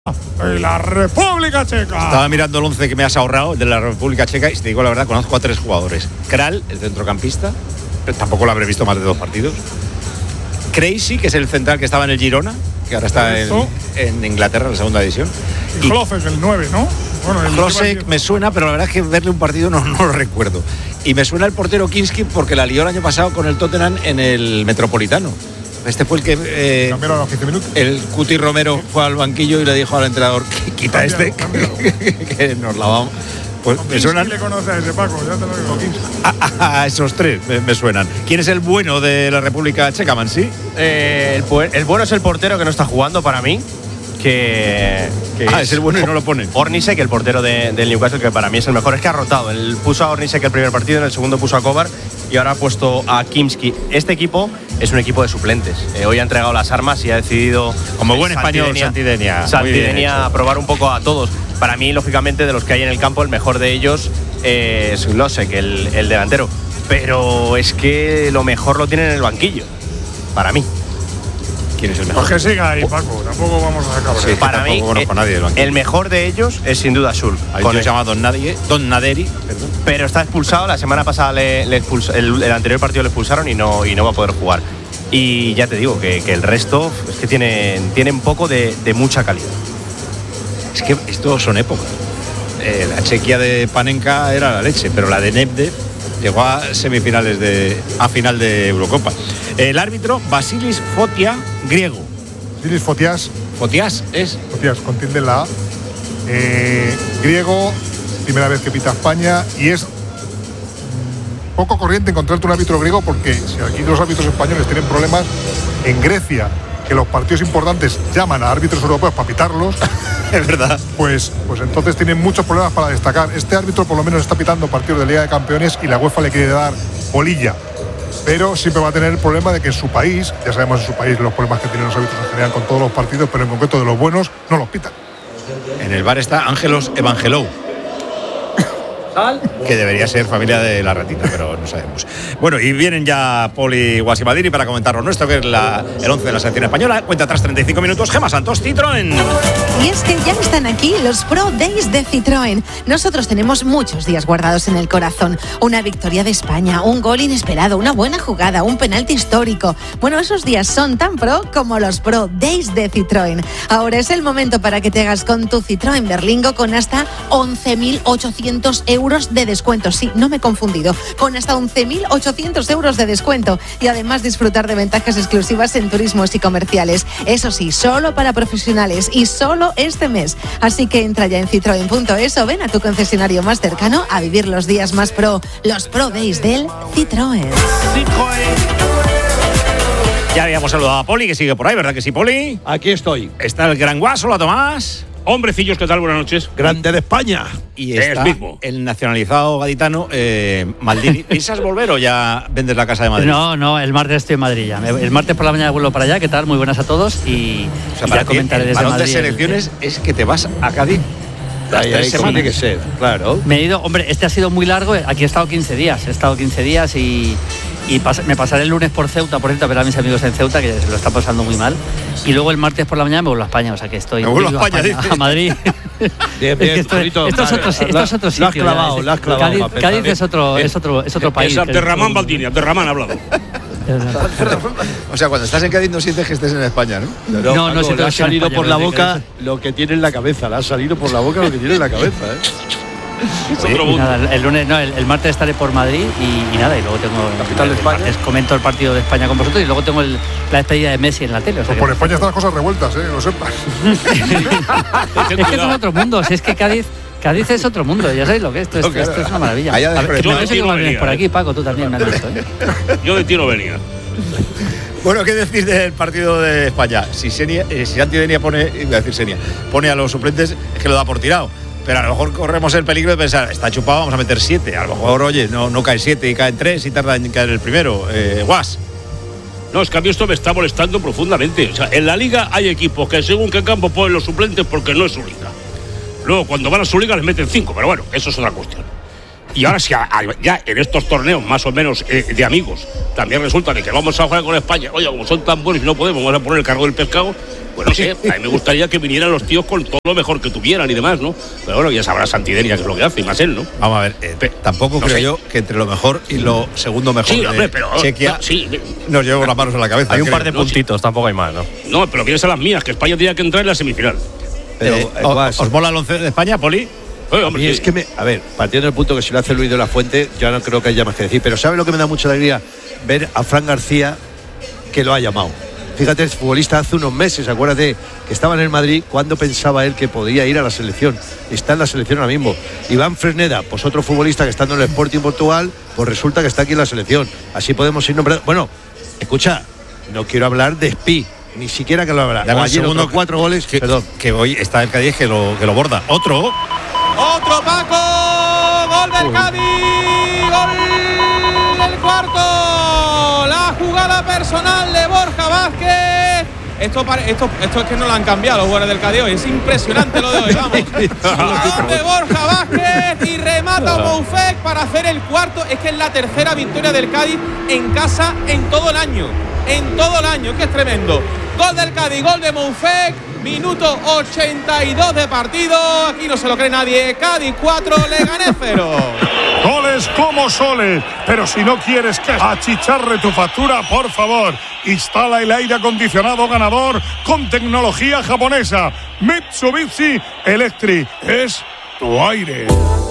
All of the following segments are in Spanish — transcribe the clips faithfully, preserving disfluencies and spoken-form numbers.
de la República Checa. Estaba mirando el once que me has ahorrado de la República Checa y si te digo la verdad, conozco a tres jugadores. Kral, el centrocampista, pero tampoco lo habré visto más de dos partidos. Crazy, que es el central que estaba en el Girona, que ahora está en, en Inglaterra, en la segunda división. Y Hlosek, el nueve, ¿no? Bueno, Hlosek me suena, pero la verdad es que verle un partido no, no lo recuerdo. Y me suena el portero Kinski porque la lió el año pasado con el Tottenham en el Metropolitano. Este fue el que eh, cambiaron a los quince minutos. El Cuti Romero fue al banquillo y le dijo al entrenador: quita cámbialo, este, cámbialo. que nos la vamos. Pues me suenan. ¿Quién le conoce a ese Paco? Ya te lo digo. A, a, a esos tres me, me suenan. ¿Quién es el bueno de la República Checa, Mansi? Eh, el, el bueno es el portero que no está jugando para mí. Que, que ah, es el bueno y no lo pone. Ornisek, el portero de, del Newcastle, que para mí es el mejor. Es que ha rotado. Él puso a Ornisek el primer partido, en el segundo puso a Kovar y ahora ha puesto a Kimski. Este equipo es un equipo de suplentes. Eh, hoy ha entregado las armas y ha decidido, como buen español, Santidenia. Santidenia, probar un poco a todos. Para mí, lógicamente, de los que hay en el campo, el mejor de ellos eh, es Hlosek, el, el delantero. Pero es que lo mejor lo tiene en el banquillo. Para mí. ¿Quién es el mejor? Pues que siga ahí, Paco. Tampoco vamos a sacar. Sí, para mí, conozco a nadie del banquillo. El mejor de ellos es sin duda Schul. Hay un llamado Don Nadie, Don Naderi, perdón. Pero está expulsado. La semana pasada le, le expulsó, el, el anterior partido le expulsaron y no, y no va a poder jugar. Y ya te digo que, que el resto es que tienen, tienen poco de, de mucha calidad. Es que esto son épocas. Eh, la Chequia de Panenka era la leche, pero la de Nedved llegó a semifinales de a final de Eurocopa. El árbitro Vasilis Fotia, griego. Vasilis Fotias. Fotias es. Fotias, contiende la A. Eh, griego, primera vez que pita España y es poco corriente encontrarte un árbitro griego porque si aquí los árbitros españoles tienen problemas, en Grecia, que los partidos importantes llaman a árbitros europeos para pitarlos. Es verdad. Pues, pues entonces tienen muchos problemas para destacar. Este árbitro por lo menos está pitando partidos de Liga de Campeones y la UEFA le quiere dar bolilla. Pero siempre va a tener el problema de que en su país, ya sabemos en su país los problemas que tienen los árbitros en general con todos los partidos, pero en concreto de los buenos, no los pitan. En el bar está Ángelos Evangelou, que debería ser familia de la ratita, pero no sabemos. Bueno, y vienen ya Poli Guasimadiri para comentar lo nuestro, que es la, el once de la selección española. Cuenta tras treinta y cinco minutos, Gemma Santos, Citroën. Y es que ya están aquí los Pro Days de Citroën. Nosotros tenemos muchos días guardados en el corazón. Una victoria de España, un gol inesperado, una buena jugada, un penalti histórico. Bueno, esos días son tan pro como los Pro Days de Citroën. Ahora es el momento para que te hagas con tu Citroën Berlingo con hasta once mil ochocientos euros de descuento. Sí, no me he confundido. Con hasta once mil ochocientos euros de descuento. Y además disfrutar de ventajas exclusivas en turismos y comerciales. Eso sí, solo para profesionales y solo este mes. Así que entra ya en citroen punto es o ven a tu concesionario más cercano a vivir los días más pro. Los Pro Days del Citroën. Citroën. Ya habíamos saludado a Poli, que sigue por ahí, ¿verdad que sí, Poli? Aquí estoy. Está el gran Guaso, la Tomás. Hombrecillos, ¿qué tal? Buenas noches. Grande de España. Y está mismo. El nacionalizado gaditano eh, Maldini. ¿Piensas volver o ya vendes la casa de Madrid? No, no, el martes estoy en Madrid ya. El martes por la mañana vuelvo para allá. ¿Qué tal? Muy buenas a todos. Y, o sea, y para ya comentaré desde Madrid. El balón de selecciones el, es que te vas a Cádiz. Ahí, ahí tiene que ser, claro. Me he ido, hombre, este ha sido muy largo. Aquí he estado quince días. He estado quince días y. Y pas, me pasaré el lunes por Ceuta, por cierto, a ver a mis amigos en Ceuta, que se lo están pasando muy mal. Y luego el martes por la mañana me vuelvo a España, o sea que estoy. Me vuelvo a España, a, España, a Madrid. Bien, bien, esto, bonito, esto, es otro, esto es otro sitio. Lo has clavado, ya, lo has clavado. Cádiz, Cádiz es otro, es otro, es otro es, país. Es Abderramán Baldini, Abderramán ha hablado. O sea, cuando estás en Cádiz no sientes que estés en España, ¿no? No, no, no, se te ha salido por la boca lo que tiene en la cabeza. Le ha salido por la boca lo que tiene en la cabeza, ¿eh? Sí, y nada, el lunes, no, el, el martes estaré por Madrid y, y nada, y luego tengo capital de España. El martes comento el partido de España con vosotros y luego tengo el, la despedida de Messi en la tele. O sea pues por que, España están las cosas revueltas, eh, lo sepas. Es que es otro mundo, si es que Cádiz, Cádiz es otro mundo, ya sabéis lo que es, esto, esto, esto, esto es una maravilla. A ver, yo no sé cómo vienes por aquí, Paco, tú también me has visto, ¿eh? Yo de ti no venía. Bueno, ¿qué decir del partido de España? Si Senia, eh, si Santidenia pone, iba a decir Senia, pone a los suplentes, es que lo da por tirado. Pero a lo mejor corremos el peligro de pensar, está chupado, vamos a meter siete. A lo mejor, oye, no, no cae siete y caen tres y tarda en caer el primero. Eh, Guas. No, es que a mí esto me está molestando profundamente. O sea, en la liga hay equipos que según qué campo ponen los suplentes porque no es su liga. Luego, cuando van a su liga les meten cinco, pero bueno, eso es otra cuestión. Y ahora si a, a, ya en estos torneos más o menos eh, de amigos también resulta de que vamos a jugar con España, oye, como son tan buenos y no podemos, vamos a poner el cargo del pescado, pues no sé, a mí me gustaría que vinieran los tíos con todo lo mejor que tuvieran y demás, ¿no? Pero bueno, ya sabrá Santidenia qué es lo que hace, y más él, ¿no? Vamos a ver, eh, Pe- tampoco no creo sé. yo que entre lo mejor y lo segundo mejor sí, de hombre, pero, Chequia no, sí, nos llevamos las manos a la cabeza. Hay un creo. par de no, puntitos, sí. Tampoco hay más, ¿no? No, pero piensa las mías, que España tenía que entrar en la semifinal. Pero, Eh, eh, ¿os, Guas, ¿Os mola el once de España, Poli? Oye, a hombre, mí sí. es que me, a ver, partiendo del punto que si lo hace Luis de la Fuente, ya no creo que haya más que decir, pero ¿sabe lo que me da mucha alegría? Ver a Fran García, que lo ha llamado. Fíjate, el futbolista hace unos meses, acuérdate, que estaba en el Madrid, cuando pensaba él que podía ir a la selección. Está en la selección ahora mismo. Iván Fresneda, pues otro futbolista que está en el Sporting Portugal, pues resulta que está aquí en la selección. Así podemos ir nombrando. Bueno, escucha, no quiero hablar de Spi, ni siquiera que lo habla. Dame un Ayer segundo, otros cuatro goles, que, perdón. que hoy está el Cádiz que lo, que lo borda. Otro. Otro Paco, gol del Cádiz, gol del cuarto, la jugada personal de Borja Vázquez. Esto, esto, esto es que no lo han cambiado los jugadores del Cádiz hoy, es impresionante lo de hoy, vamos. Gol de Borja Vázquez y remata Moufek para hacer el cuarto. Es que es la tercera victoria del Cádiz en casa en todo el año, en todo el año, que es tremendo. Gol del Cádiz, gol de Moufek. Minuto ochenta y dos de partido. Aquí no se lo cree nadie. Cádiz cuatro, Leganés cero. Goles como soles. Pero si no quieres que achicharre tu factura, por favor, instala el aire acondicionado ganador con tecnología japonesa. Mitsubishi Electric. Es tu aire.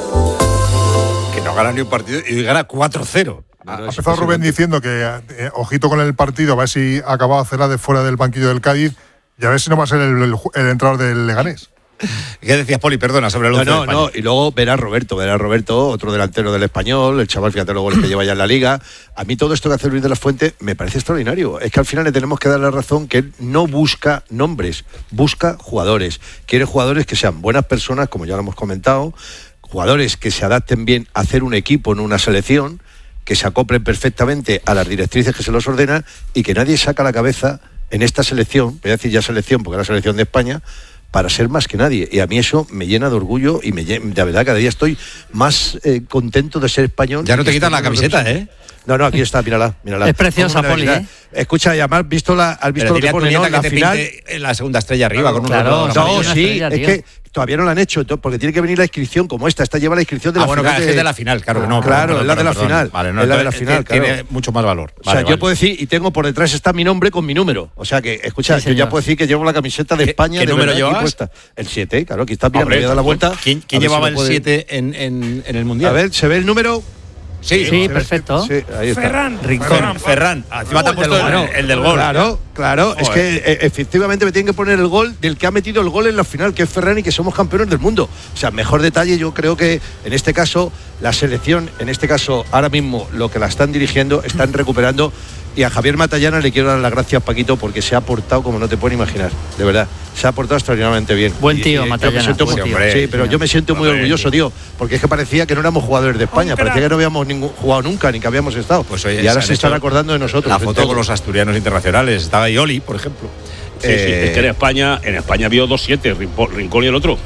Que no gana ni un partido y hoy gana cuatro cero. Ha empezado Rubén diciendo que eh, ojito con el partido, a ver si acaba Celade fuera del banquillo del Cádiz y a ver si no va a ser el, el, el entrenador del Leganés. ¿Qué decías, Poli? Perdona, sobre el once No, no, de España. no, y luego verá Roberto, verá Roberto, otro delantero del Español, el chaval, fíjate los goles que lleva ya en la Liga. A mí todo esto que hace Luis de la Fuente me parece extraordinario. Es que al final le tenemos que dar la razón que él no busca nombres, busca jugadores. Quiere jugadores que sean buenas personas, como ya lo hemos comentado, jugadores que se adapten bien a hacer un equipo en una selección, que se acoplen perfectamente a las directrices que se los ordenan y que nadie saca la cabeza en esta selección, voy a decir ya selección porque es la selección de España, para ser más que nadie. Y a mí eso me llena de orgullo y me llena, de verdad, cada día estoy más eh, contento de ser español. Ya no te quitas la camiseta, ¿eh? No, no, aquí está, mírala, mírala. Es preciosa, Poli, ¿eh? Escucha, y además, visto la, has visto Pero lo que pone, ¿no? que la te final. pinte en la segunda estrella arriba, Claro, con un claro, reloj No, amarillo. sí, estrella, es tío. que todavía no la han hecho, porque tiene que venir la inscripción como esta. Esta lleva la inscripción de Ah, la bueno, final. claro, es que es de la final, claro que no. Claro, perdón, es la de la perdón, final. Vale, no, es la de la entonces, final, tiene claro. mucho más valor. O sea, Vale, yo vale. puedo decir, y tengo por detrás está mi nombre con mi número. O sea que, escucha, Sí, yo ya señor. puedo decir que llevo la camiseta de ¿Qué- España. qué de número verdad, aquí llevas? puesta. El siete, claro, aquí está, mira, Hombre, me voy a dar la vuelta. ¿Quién, quién A ver llevaba si el me puede- siete en, en, en el Mundial? A ver, ¿se ve el número? Sí, Sí, Se ve- perfecto. Sí, ahí está. Ferran. Rincón, Ferran. Encima te ha Uh, puesto del el, gol. el del gol. Claro, claro. Es Joder. que eh, efectivamente me tienen que poner el gol del que ha metido el gol en la final, que es Ferran, y que somos campeones del mundo. O sea, mejor detalle, yo creo que en este caso, la selección, en este caso, ahora mismo, lo que la están dirigiendo, están recuperando. Y a Javier Matallana le quiero dar las gracias, Paquito, porque se ha portado como no te puedes imaginar. De verdad, se ha portado extraordinariamente bien. Buen Y- tío, y yo me Matallana, siento buen muy- tío. Hombre, sí, pero yo me siento muy hombre, orgulloso, tío, porque es que parecía que no éramos jugadores de España, parecía que no habíamos ningún, jugado nunca, ni que habíamos estado. Pues oye, y ahora se se han están hecho acordando de nosotros. La de foto todo. con los asturianos internacionales. Estaba Ioli, por ejemplo. Sí, sí, Eh, es que en España, en España vio dos siete, Rincón, Rincón y el otro.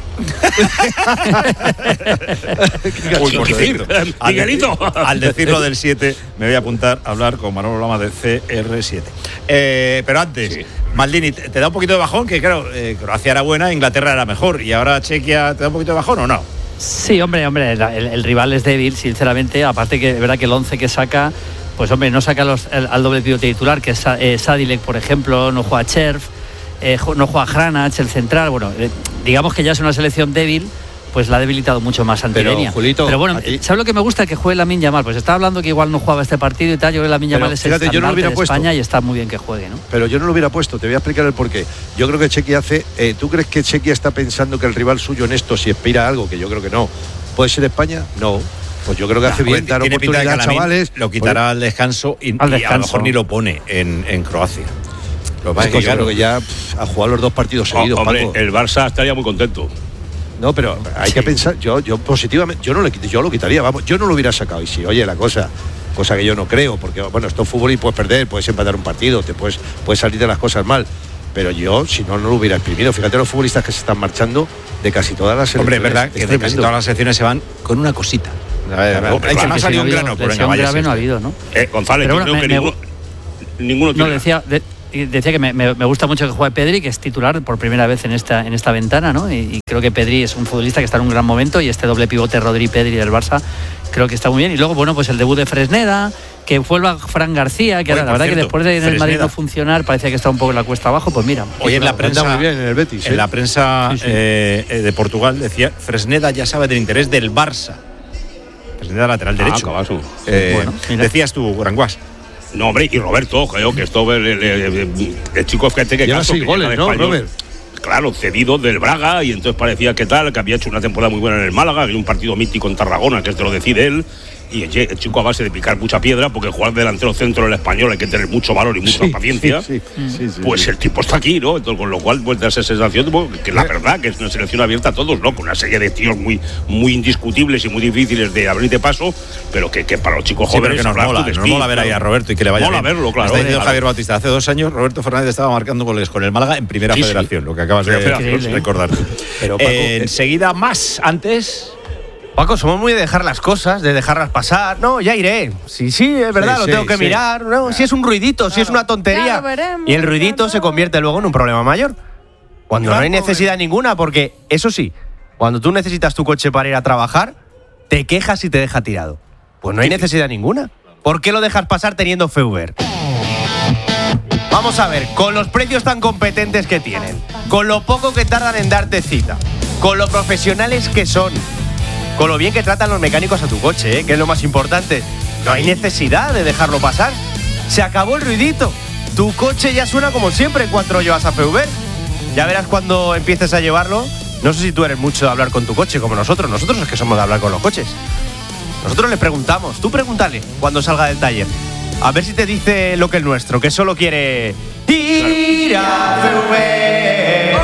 Uy, por decir, al, Miguelito. decir, al decir lo del siete, me voy a apuntar a hablar con Manolo Lama de C R siete. Eh, pero antes, Sí. Maldini, ¿te, te da un poquito de bajón? Que claro, eh, Croacia era buena, Inglaterra era mejor. ¿Y ahora Chequia te da un poquito de bajón o no? Sí, hombre, hombre, el, el rival es débil, sinceramente. Aparte que es verdad que el once que saca, pues hombre, no saca los, el, al doble pivote titular, que es eh, Sadilek, por ejemplo, no juega Cherf, eh, no juega Hranac, el central. Bueno, eh, digamos que ya es una selección débil, pues la ha debilitado mucho más Santidenia. Pero, Julito, Pero bueno, a ti- ¿sabes lo que me gusta? Que juegue Lamine Yamal. Pues estaba hablando que igual no jugaba este partido y tal. Yo creo que Lamine Yamal Pero, es fíjate, el yo no lo estandarte hubiera de puesto. España y está muy bien que juegue, ¿no? Pero yo no lo hubiera puesto, te voy a explicar el porqué. Yo creo que Chequia hace. Eh, ¿Tú crees que Chequia está pensando que el rival suyo en esto, si aspira a algo, que yo creo que no, puede ser España? No. Pues yo creo que hace bien dar Tiene pinta de que oportunidad, Lamine chavales. lo quitará al descanso y, Al y a lo descanso. mejor ni lo pone en, en Croacia. Lo que pasa Pues es que, yo claro, creo que ya pff, a jugar los dos partidos Oh, seguidos, hombre, Paco. el Barça estaría muy contento. No, pero hay que pensar, yo, yo positivamente, yo no le quit- yo lo quitaría, vamos, yo no lo hubiera sacado. Y si, oye, la cosa, cosa que yo no creo, porque bueno, esto es fútbol y puedes perder, puedes empatar un partido, te puedes, puedes salir de las cosas mal. Pero yo, si no, no lo hubiera exprimido. Fíjate los futbolistas que se están marchando de casi todas las hombre, selecciones. es verdad que de casi tremendo. todas las selecciones se van con una cosita. A ver, Claro, es que no ha salido un grano, pero venga, vaya. grave no ha habido, ¿no? Eh, González, Pero yo bueno, creo me- que me- ninguno, ninguno No, tiene. decía, de- y decía que me, me- me gusta mucho que juegue Pedri, que es titular por primera vez en esta, en esta ventana, ¿no? Y, y creo que Pedri es un futbolista que está en un gran momento y este doble pivote Rodri-Pedri del Barça creo que está muy bien. Y luego, bueno, pues el debut de Fresneda, que vuelva Fran García, que Oye, ahora, la por verdad cierto, que después de en el Madrid Fresneda. no funcionar, parecía que estaba un poco en la cuesta abajo, pues mira. Hoy en la prensa Anda muy bien en el Betis, ¿eh? En la prensa Sí, sí. eh, eh, de Portugal decía Fresneda ya sabe del interés del Barça. Fresneda lateral Ah, derecho. cabazo. Eh, Bueno, mira. decías tú, Granguas. No, hombre, y Roberto, creo que esto el, el, el, el chico fíjate que Lleva caso, seis que goles, llega de ¿no, español. Robert? Claro, cedido del Braga, y entonces parecía que tal, que había hecho una temporada muy buena en el Málaga, que hay un partido mítico en Tarragona, que este lo decide él. Y el, el chico a base de picar mucha piedra, porque jugar delantero centro en el español hay que tener mucho valor y mucha Sí, paciencia. sí, sí, sí, sí, Pues sí. el tipo está aquí, ¿no? Entonces, con lo cual vuelve a esa sensación bueno, que la verdad que es una selección abierta a todos, ¿no? Con una serie de tíos muy, muy indiscutibles y muy difíciles de abrir de paso, pero que, que para los chicos Sí, pero jóvenes que nos hablar mola, tú de nos Speed, mola ver ahí a claro. Roberto y que le vaya Mola bien. verlo, claro. Está diciendo Vale. Javier Bautista, hace dos años Roberto Fernández estaba marcando goles con el Málaga en Primera Sí, sí. Federación, lo que acabas de Primera Federación. recordar tú. Pero, Paco, Eh, eh, enseguida más, antes… Paco, somos muy de dejar las cosas, de dejarlas pasar. No, ya iré. Sí, sí, es verdad, Sí, lo sí, tengo que sí. mirar. No, si es un ruidito, si es una tontería. Ya lo veremos, Y el ruidito se convierte luego en un problema mayor. Cuando no hay necesidad ninguna, porque eso sí, cuando tú necesitas tu coche para ir a trabajar, te quejas y te deja tirado. Pues no hay necesidad ninguna. ¿Por qué lo dejas pasar teniendo Feuber? Vamos a ver, con los precios tan competentes que tienen, con lo poco que tardan en darte cita, con lo profesionales que son, con lo bien que tratan los mecánicos a tu coche, ¿eh? Que es lo más importante. No hay necesidad de dejarlo pasar. Se acabó el ruidito. Tu coche ya suena como siempre en cuanto lo llevas a Feuber. Ya verás cuando empieces a llevarlo. No sé si tú eres mucho de hablar con tu coche como nosotros. Nosotros es que somos de hablar con los coches. Nosotros le preguntamos. Tú pregúntale cuando salga del taller. A ver si te dice lo que es nuestro, que solo quiere ir a Feuber.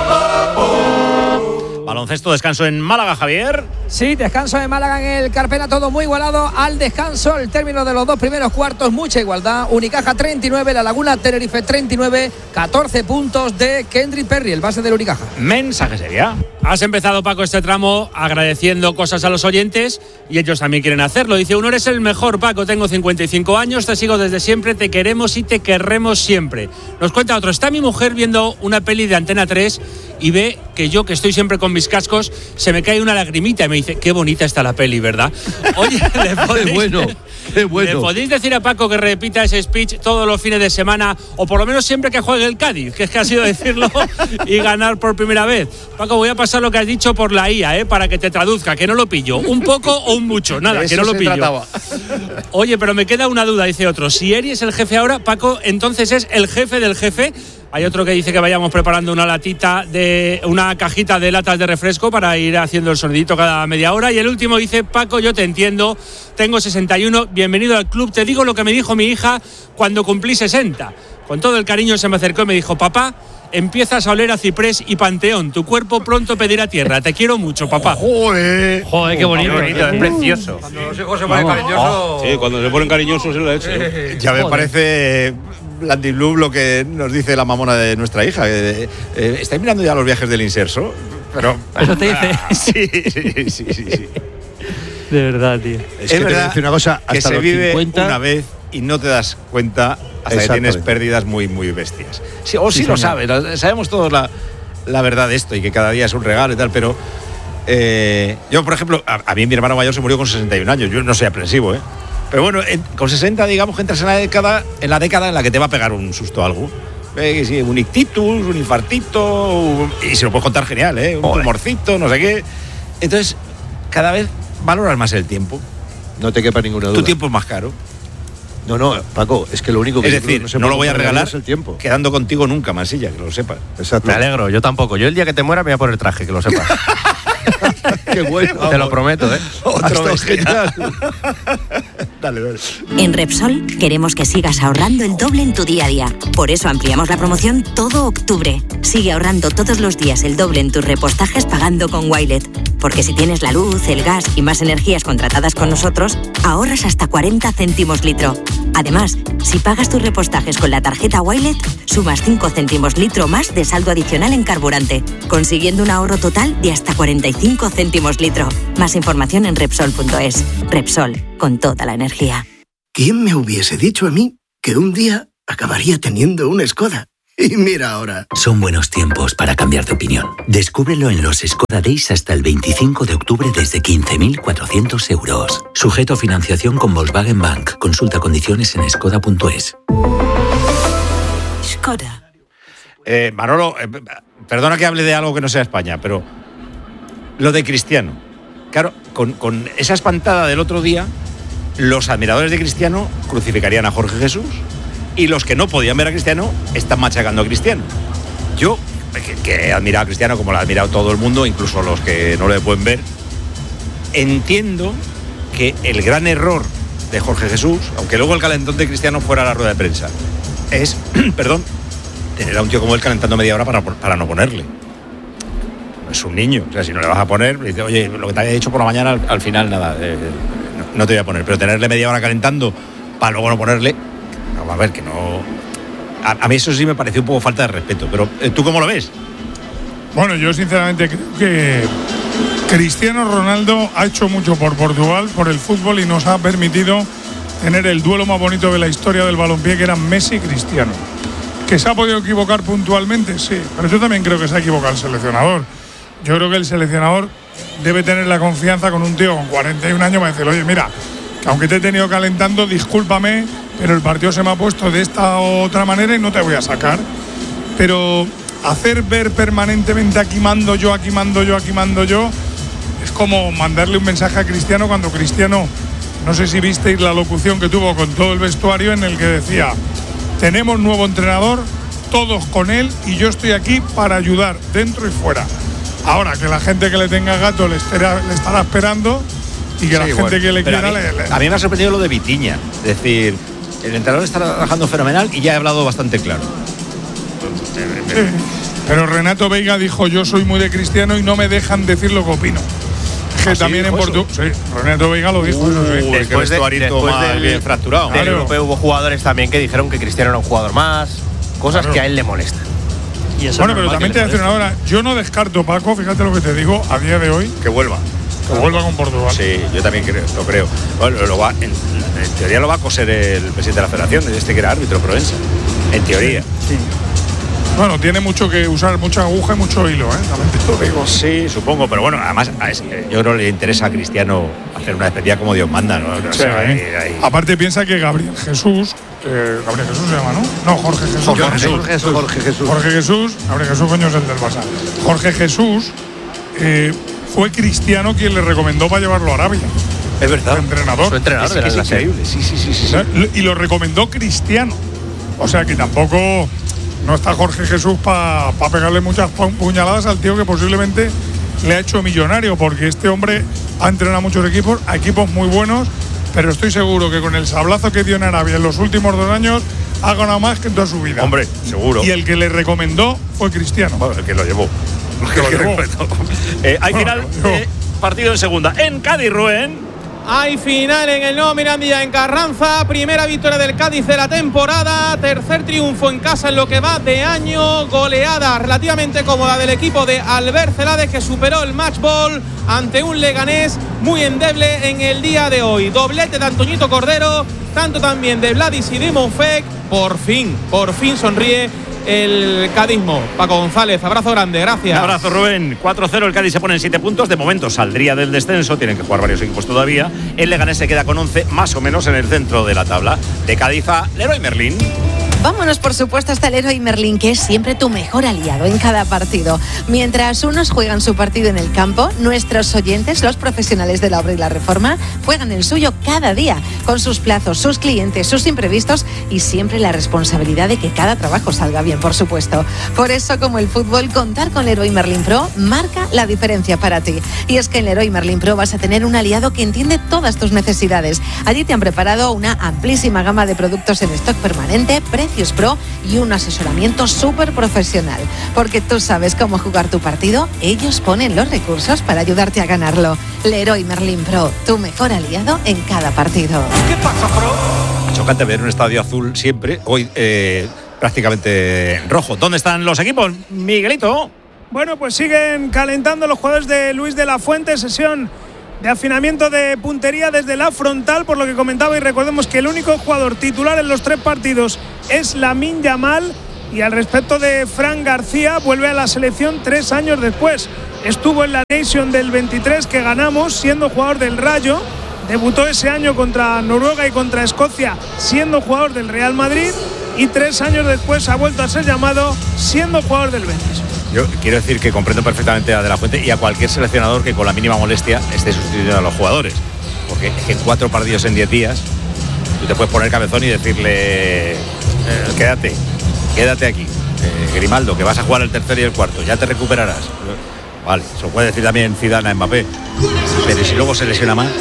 Baloncesto, descanso en Málaga, Javier. Sí, descanso de Málaga en el Carpena, todo muy igualado al descanso. El término de los dos primeros cuartos, mucha igualdad. Unicaja treinta y nueve, La Laguna Tenerife treinta y nueve, catorce puntos de Kendrick Perry, el base del Unicaja. Mensaje sería. Has empezado, Paco, este tramo agradeciendo cosas a los oyentes y ellos también quieren hacerlo. Dice uno, eres el mejor, Paco, tengo cincuenta y cinco años, te sigo desde siempre, te queremos y te querremos siempre. Nos cuenta otro, está mi mujer viendo una peli de Antena tres y ve que yo, que estoy siempre con mis cascos, se me cae una lagrimita y me dice, qué bonita está la peli, ¿verdad? Oye, ¿le podéis, Qué bueno, qué bueno. ¿le podéis decir a Paco que repita ese speech todos los fines de semana o por lo menos siempre que juegue el Cádiz, que es que ha sido decirlo y ganar por primera vez? Paco, voy a pasar lo que has dicho por la I A, ¿eh? Para que te traduzca, que no lo pillo. ¿Un poco o un mucho? Nada, De que eso no lo se pillo. trataba. Oye, pero me queda una duda, dice otro. Si Eri es el jefe ahora, Paco, entonces es el jefe del jefe. Hay otro que dice que vayamos preparando una latita de una cajita de latas de refresco para ir haciendo el sonidito cada media hora. Y el último dice, Paco, yo te entiendo, tengo sesenta y uno, bienvenido al club. Te digo lo que me dijo mi hija cuando cumplí sesenta. Con todo el cariño se me acercó y me dijo, papá, empiezas a oler a ciprés y panteón. Tu cuerpo pronto pedirá tierra. Te quiero mucho, papá. ¡Joder! Joder, qué bonito. Qué bonito, es precioso. Cuando los hijos se ponen cariñosos. Sí, cuando se ponen cariñosos es la leche. Ya me Joder. parece Landy Blue lo que nos dice la mamona de nuestra hija. Eh, eh, ¿Estáis mirando ya los viajes del inserso? Pero Eso te dice. sí, sí, sí, sí, sí. De verdad, tío. Es que te voy a decir una cosa, que hasta se los vive cincuenta una vez y no te das cuenta hasta que tienes Exactamente. pérdidas muy, muy bestias. Sí, o sí, Sí, lo señor. sabes, la- sabemos todos la, la verdad de esto y que cada día es un regalo y tal, pero eh, yo, por ejemplo, a, a mí mi hermano mayor se murió con sesenta y un años, yo no soy aprensivo, ¿eh? Pero bueno, en- con sesenta, digamos que entras en la década en la década en la que te va a pegar un susto algo. Eh, que sí, un ictitus, un infartito, un- y se lo puedes contar genial, ¿eh? Un Joder. tumorcito, no sé qué. Entonces, cada vez valoras más el tiempo. No te quepa ninguna duda. Tu tiempo es más caro. No, no, Paco, es que lo único que Es yo creo decir, que se no lo puede voy a comprar regalar es el tiempo. quedando contigo nunca, Mansilla, que lo sepas. Exacto. Me alegro, yo tampoco. Yo el día que te muera me voy a poner traje, que lo sepas. Qué bueno. Te lo prometo, ¿eh? Ha estado genial. Dale, dale. En Repsol queremos que sigas ahorrando el doble en tu día a día. Por eso ampliamos la promoción todo octubre. Sigue ahorrando todos los días el doble en tus repostajes pagando con Wilet. Porque si tienes la luz, el gas y más energías contratadas con nosotros, ahorras hasta cuarenta céntimos litro. Además, si pagas tus repostajes con la tarjeta Wilet, sumas cinco céntimos litro más de saldo adicional en carburante, consiguiendo un ahorro total de hasta cuarenta y cinco céntimos litro. Más información en Repsol punto es. Repsol, con toda la energía. ¿Quién me hubiese dicho a mí que un día acabaría teniendo una Skoda? Y mira ahora. Son buenos tiempos para cambiar de opinión. Descúbrelo en los Skoda Days hasta el veinticinco de octubre desde quince mil cuatrocientos euros. Sujeto a financiación con Volkswagen Bank. Consulta condiciones en skoda punto es. Skoda. Eh, Manolo, eh, perdona que hable de algo que no sea España, pero lo de Cristiano. Claro, con, con esa espantada del otro día, los admiradores de Cristiano crucificarían a Jorge Jesús. Y los que no podían ver a Cristiano están machacando a Cristiano. Yo, que, que he admirado a Cristiano como lo ha admirado todo el mundo, incluso los que no le pueden ver, entiendo que el gran error de Jorge Jesús, aunque luego el calentón de Cristiano fuera a la rueda de prensa, es, perdón, tener a un tío como él calentando media hora para, para no ponerle. Es un niño, o sea, si no le vas a poner, dice, oye, lo que te había dicho por la mañana, al, al final nada, eh, no, no te voy a poner, pero tenerle media hora calentando para luego no ponerle... A ver, que no... A, a mí eso sí me pareció un poco falta de respeto, pero ¿tú cómo lo ves? Bueno, yo sinceramente creo que Cristiano Ronaldo ha hecho mucho por Portugal, por el fútbol, y nos ha permitido tener el duelo más bonito de la historia del balompié, que eran Messi y Cristiano. ¿Que se ha podido equivocar puntualmente? Sí, pero yo también creo que se ha equivocado el seleccionador. Yo creo que el seleccionador debe tener la confianza con un tío con cuarenta y un años para decirle, oye, mira, aunque te he tenido calentando, discúlpame, pero el partido se me ha puesto de esta u otra manera y no te voy a sacar. Pero hacer ver permanentemente aquí mando yo, aquí mando yo, aquí mando yo, es como mandarle un mensaje a Cristiano cuando Cristiano, no sé si visteis la locución que tuvo con todo el vestuario en el que decía, tenemos nuevo entrenador, todos con él y yo estoy aquí para ayudar dentro y fuera. Ahora, que la gente que le tenga gato le estará, le estará esperando y que sí, la gente bueno, que le quiera... A mí, le, le... a mí me ha sorprendido lo de Vitinha, es decir, el entrenador está trabajando fenomenal y ya he hablado bastante claro. Sí, pero Renato Veiga dijo, yo soy muy de Cristiano y no me dejan decir lo que opino. Que ¿Ah, también sí, en Portugal... Sí, Renato Veiga lo dijo. Uh, eso, sí. Después, de, después del, bien fracturado. del claro. europeo hubo jugadores también que dijeron que Cristiano era un jugador más, cosas claro. que a él le molestan. Y eso bueno, pero también te voy a decir una hora, yo no descarto, Paco, fíjate lo que te digo, a día de hoy... Que vuelva. Que vuelva con Portugal. Sí, yo también creo, lo creo. Bueno, lo va, en, en teoría lo va a coser el presidente de la federación, este que era árbitro, Proensa. En teoría. Sí. Bueno, tiene mucho que usar, mucha aguja y mucho hilo, ¿eh? También te lo digo. Sí, supongo, pero bueno, además yo creo que le interesa a Cristiano hacer una despedida como Dios manda, ¿no? O sea, sí, ahí, ahí. Aparte piensa que Gabriel Jesús, eh, Gabriel Jesús se llama, ¿no? No, Jorge Jesús. Jorge Jesús. Jorge Jesús. Jorge Jesús. Jorge Jesús. Gabriel Jesús, coño, es el del Barça. Jorge Jesús eh, fue Cristiano quien le recomendó para llevarlo a Arabia. Es verdad. El entrenador. Su entrenador es, que es increíble. Sí, sí, sí, sí, sí. Y lo recomendó Cristiano. O sea que tampoco no está Jorge Jesús para pa pegarle muchas puñaladas al tío que posiblemente le ha hecho millonario, porque este hombre ha entrenado a muchos equipos, a equipos muy buenos, pero estoy seguro que con el sablazo que dio en Arabia en los últimos dos años ha ganado más que en toda su vida. Hombre, seguro. Y el que le recomendó fue Cristiano. Bueno, el que lo llevó. El que lo llevó. eh, hay final, eh, partido en segunda. En Cádiz, Rubén. Hay final en el Nuevo Mirandilla en Carranza, primera victoria del Cádiz de la temporada, tercer triunfo en casa en lo que va de año, goleada relativamente cómoda del equipo de Albert Celades, que superó el match ball ante un Leganés muy endeble en el día de hoy. Doblete de Antoñito Cordero, tanto también de Vladis y de Monfec. Por fin, por fin sonríe el cadismo. Paco González, abrazo grande, gracias. Un abrazo, Rubén. cuatro cero, el Cádiz se pone en siete puntos. De momento saldría del descenso, tienen que jugar varios equipos todavía. El Leganés se queda con once, más o menos en el centro de la tabla. De Cádiz a Leroy Merlín. Vámonos, por supuesto, hasta el Leroy Merlín, que es siempre tu mejor aliado en cada partido. Mientras unos juegan su partido en el campo, nuestros oyentes, los profesionales de la obra y la reforma, juegan el suyo cada día, con sus plazos, sus clientes, sus imprevistos y siempre la responsabilidad de que cada trabajo salga bien, por supuesto. Por eso, como el fútbol, contar con Leroy Merlín Pro marca la diferencia para ti. Y es que en Leroy Merlín Pro vas a tener un aliado que entiende todas tus necesidades. Allí te han preparado una amplísima gama de productos en stock permanente, precio servicios pro y un asesoramiento súper profesional. Porque tú sabes cómo jugar tu partido, ellos ponen los recursos para ayudarte a ganarlo. Leroy Merlin Pro, tu mejor aliado en cada partido. ¿Qué pasa, Pro? Chocante ver un estadio azul siempre, hoy eh, prácticamente rojo. ¿Dónde están los equipos, Miguelito? Bueno, pues siguen calentando los jugadores de Luis de la Fuente, sesión de afinamiento de puntería desde la frontal, por lo que comentaba, y recordemos que el único jugador titular en los tres partidos es Lamine Yamal, y al respecto de Fran García, vuelve a la selección tres años después. Estuvo en la Nation del veintitrés que ganamos siendo jugador del Rayo, debutó ese año contra Noruega y contra Escocia siendo jugador del Real Madrid, y tres años después ha vuelto a ser llamado siendo jugador del Betis. Yo quiero decir que comprendo perfectamente a De la Fuente y a cualquier seleccionador que con la mínima molestia esté sustituyendo a los jugadores. Porque es que en cuatro partidos en diez días tú te puedes poner cabezón y decirle eh, quédate, quédate aquí, eh, Grimaldo, que vas a jugar el tercero y el cuarto, ya te recuperarás. Vale, eso puede decir también Zidane a Mbappé. Pero si luego se lesiona más,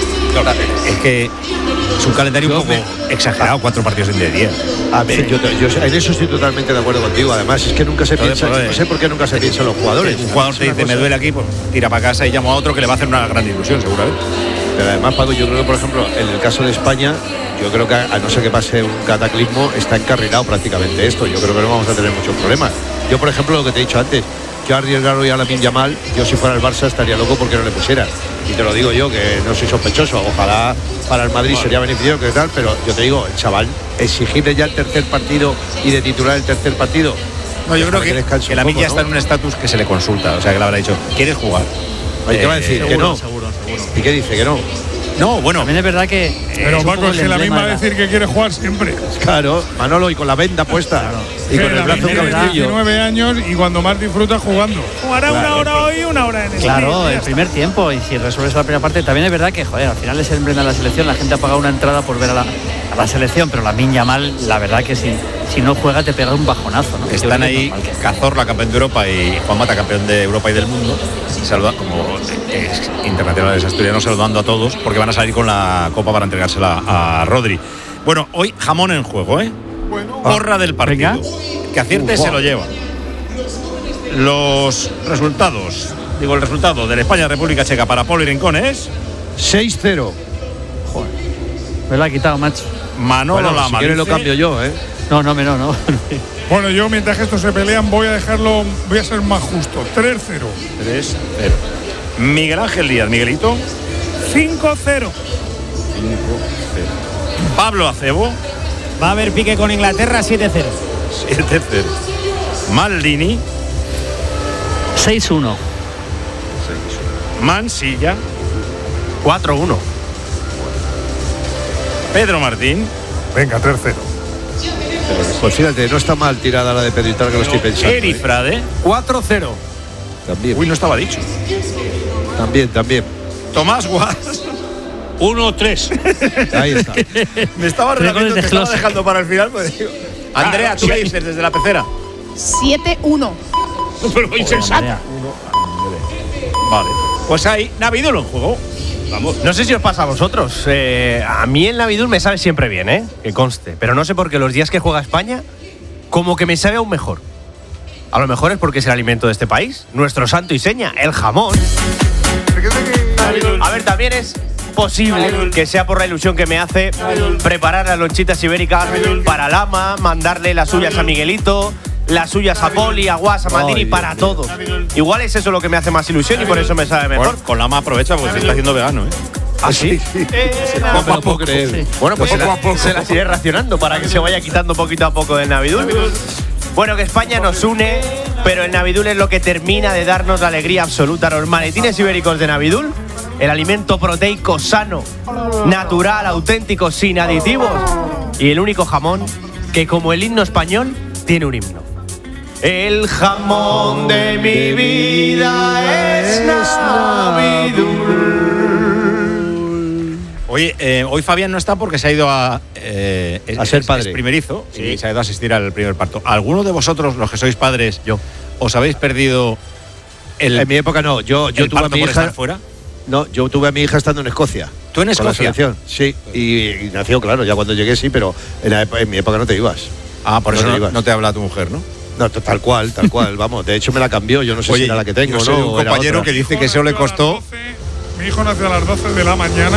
es que es un calendario un poco exagerado, cuatro partidos en diez días. A ver, yo, yo en eso estoy totalmente de acuerdo contigo. Además, es que nunca se piensa, no sé por qué nunca se piensa en los jugadores. Un jugador te dice, me duele aquí, pues tira para casa y llamo a otro que le va a hacer una gran ilusión, seguramente. Pero además, Paco, yo creo que, por ejemplo, en el caso de España, yo creo que a no ser que pase un cataclismo, está encarrilado prácticamente esto. Yo creo que no vamos a tener muchos problemas. Yo, por ejemplo, lo que te he dicho antes, yo arriesgar hoy a Lamine Yamal, yo si fuera el Barça estaría loco porque no le pusieran. Y te lo digo yo, que no soy sospechoso. Ojalá para el Madrid sería beneficioso que tal, pero yo te digo, el chaval, exigirle ya el tercer partido y de titular el tercer partido. No, yo creo que, que Lamine ya ¿no? está en un estatus que se le consulta. O sea, que le habrá dicho, ¿quieres jugar? Oye, ¿qué va a decir? Seguro, que no. seguro, seguro. ¿Y qué dice? Que no. No, bueno. También es verdad que. Pero es Paco, es que la misma decir que quiere jugar siempre. Claro, Manolo, y con la venda puesta. Claro. Y con el brazo cabecillo. diecinueve años y cuando más disfruta jugando. Jugará claro. una hora hoy y una hora en el Claro, el primer tiempo. Y si resuelves la primera parte, también es verdad que, joder, al final es el emblema de la selección. La gente ha pagado una entrada por ver a la, a la selección, pero Lamine Yamal, la verdad que si, si no juega, te pega un bajonazo, ¿no? Están ahí Cazorla, campeón de Europa, y Juan Mata, campeón de Europa y del mundo. Saluda, como es internacionales asturianos, saludando a todos, porque van a salir con la copa para entregársela a Rodri. Bueno, hoy jamón en juego, ¿eh? Bueno, porra del partido. Venga. Que acierte uh, se lo lleva. Los resultados, digo el resultado del España-República Checa para Poli Rincón es seis cero. Joder, me lo ha quitado, macho. Manolo bueno, Lama. Si quieres lo cambio yo, ¿eh? No, no, no, no. Bueno, yo mientras que estos se pelean voy a dejarlo, voy a ser más justo. tres cero. tres cero. Miguel Ángel Díaz, Miguelito. cinco cero. cinco cero. Pablo Acebo. Va a haber pique con Inglaterra, siete cero. siete cero. Maldini. seis uno. Mansilla. cuatro uno. Pedro Martín. Venga, tres cero. Pues fíjate, no está mal tirada la de Pedro, que lo estoy pensando. Eri Frade. ¿eh? cuatro cero. También. Uy, no estaba dicho. También, también. Tomás Guas. uno tres. Ahí está. Me estaba relajando, te estaba dejando para el final. Pues, digo. Andrea, ¿tú qué dices desde la pecera? siete uno. Pero insensato. Vale. Pues hay Navidul en juego. Vamos. No sé si os pasa a vosotros. Eh, a mí el Navidul me sabe siempre bien, ¿eh? Que conste. Pero no sé por qué los días que juega España, como que me sabe aún mejor. A lo mejor es porque es el alimento de este país. Nuestro santo y seña, el jamón. A ver, también es posible que sea por la ilusión que me hace preparar las lonchitas ibéricas para Lama, mandarle las suyas a Miguelito, las suyas a Poli, a Guas, a Maldini, para todos. Igual es eso lo que me hace más ilusión y por eso me sabe mejor. Bueno, con Lama aprovecha porque se está haciendo vegano, ¿eh? ¿Ah, sí? Eh, no me lo puedo creer. Sí. Bueno, pues se, la, se las iré racionando para que se vaya quitando poquito a poco del Navidul. Bueno, que España nos une, pero el Navidul es lo que termina de darnos la alegría absoluta. Los maletines ibéricos de Navidul, el alimento proteico sano, natural, auténtico, sin aditivos, y el único jamón que, como el himno español, tiene un himno. El jamón de mi vida es Navidul. Oye, eh, hoy Fabián no está porque se ha ido a, eh, a ser es, padre. Es primerizo, sí. Y se ha ido a asistir al primer parto. ¿Alguno de vosotros, los que sois padres, yo, os habéis perdido el En mi época no, yo, yo el tuve a parto mi por hija estar fuera? No, yo tuve a mi hija estando en Escocia. ¿Tú en Escocia? Sí, y, y nació, claro, ya cuando llegué sí, pero en, la, en mi época no te ibas. Ah, por No eso te no, ibas. no te habla tu mujer, ¿no? No, t- tal cual, tal cual, vamos. De hecho, me la cambió. Yo no sé Oye, si era la que tengo, yo sé ¿no? de un o era compañero otra. que dice que eso le costó. Mi hijo nació a las doce de la mañana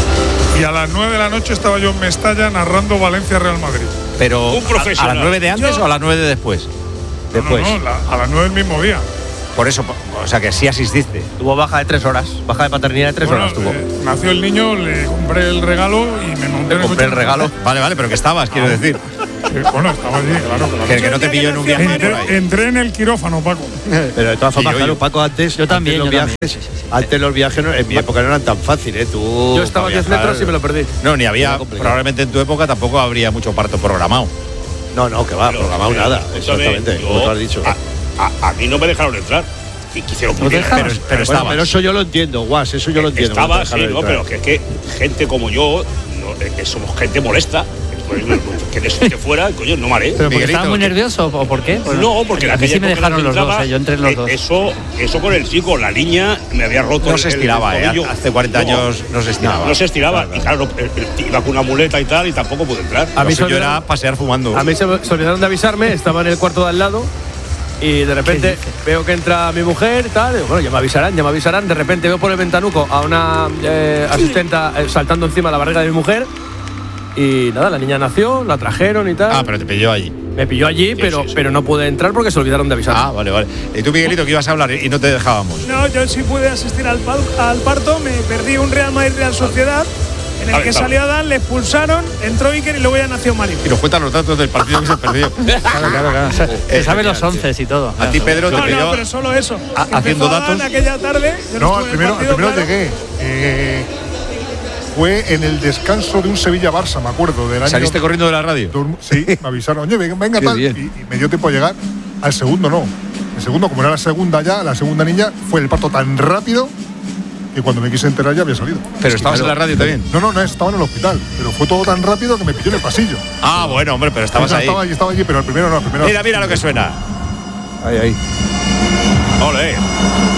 y a las nueve de la noche estaba yo en Mestalla narrando Valencia-Real Madrid. Pero, Un profesional. ¿a las nueve de antes Yo- o a las nueve de después? Después. No, no, la- a las nueve del mismo día. Por eso, o sea que sí asististe. Tuvo baja de tres horas. Baja de paternidad de tres Bueno, horas tuvo. eh, nació el niño, le compré el regalo y me monté en el Compré el coche. regalo. Vale, vale, pero que estabas, quiero decir. Eh, Bueno, estaba allí, claro. claro. Que, que no te pilló en un viaje por Entré, ahí. entré en el quirófano, Paco. Pero de todas formas, yo- claro, yo- Paco, antes, Yo también, antes yo los también. viajes, antes los viajes no- en mi época no eran tan fáciles, ¿eh? Tú Yo estaba a para diez viajar- metros y me lo perdí. No, ni había, Era complicado. probablemente en tu época tampoco habría mucho parto programado. No, no, que va, Pero, programado pero, nada. escúchame, Exactamente, yo- como tú has dicho. A, a- a mí no me dejaron entrar. Que quisieron que ¿No te viniera. dejaron? Pero, pero Bueno, estabas. pero eso yo lo entiendo, Guas, eso yo lo entiendo. Estaba, no te sí, dejaron no, entrar. pero que es que gente como yo, no, eh, que somos gente molesta. Pues, que de eso que fuera, coño, no vale. ¿Pero porque Miguelito, estaba muy ¿qué? nervioso o por qué? Pues No, porque a la mí sí me dejaron los dos, eh, yo entré en los eh, dos. Eso, eso con el chico, la niña me había roto No el- se el estiraba, ¿eh? tobillo. Hace cuarenta No, años no se estiraba. No se estiraba. Y claro, eh, eh, iba con una muleta y tal, y tampoco pude entrar. A mí se yo olvidaron- era pasear fumando. A mí se, me- se olvidaron de avisarme, estaba en el cuarto de al lado y de repente veo que entra mi mujer y tal. Digo, bueno, ya me avisarán, ya me avisarán. De repente veo por el ventanuco a una eh, asistenta eh, saltando encima de la barriga de mi mujer. Y nada, la niña nació, la trajeron y tal. Ah, pero te pilló allí. Me pilló allí, pero, sí, sí. pero no pude entrar porque se olvidaron de avisarme. Ah, vale, vale. Y tú, Miguelito, que ibas a hablar y no te dejábamos. No, yo sí pude asistir al, pal- al parto, me perdí un Real Madrid-Real Sociedad, en el Vale, que vale. salió Adán, le expulsaron, entró Iker y luego ya nació Mario. Y nos cuentan los datos del partido que se perdió. Claro, claro, claro. O sea, se saben los once y todo. A ti, Pedro, te No, pilló. no, pero solo eso. a- Que haciendo empezó Adán datos. aquella tarde. Yo No, al estuve en el primero, al partido, primero claro. llegué. Eh, fue en el descanso de un Sevilla-Barça, me acuerdo, del año. ¿Saliste corriendo de la radio? Durm- Sí, me avisaron, oye, venga, venga Qué tal. Y, bien. y me dio tiempo a llegar. Al segundo no. El segundo, como era la segunda ya, la segunda niña, fue el parto tan rápido que cuando me quise enterar ya había salido. Pero estabas en la radio también. No, no, no, estaba en el hospital. Pero fue todo tan rápido que me pilló en el pasillo. Ah, bueno, hombre, pero estabas O sea, ahí. Estaba allí, estaba allí, pero el primero no, el primero. Mira, mira lo que suena. Ahí, ahí. Ole.